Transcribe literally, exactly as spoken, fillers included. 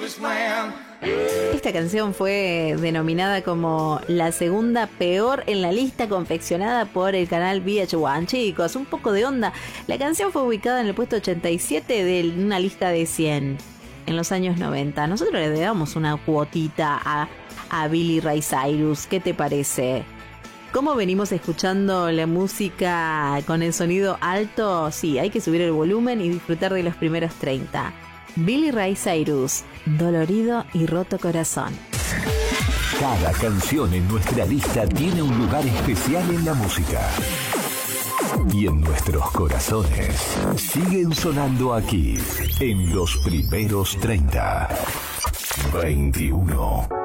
Esta canción fue denominada como la segunda peor en la lista confeccionada por el canal V H uno. Chicos, un poco de onda. La canción fue ubicada en el puesto ochenta y siete de una lista de cien en los años noventa. Nosotros le damos una cuotita a, a Billy Ray Cyrus. ¿Qué te parece? ¿Cómo venimos escuchando la música con el sonido alto? Sí, hay que subir el volumen y disfrutar de los primeros treinta. Billy Ray Cyrus, Dolorido y Roto Corazón. Cada canción en nuestra lista tiene un lugar especial en la música. Y en nuestros corazones siguen sonando aquí, en los primeros treinta. veintiuno.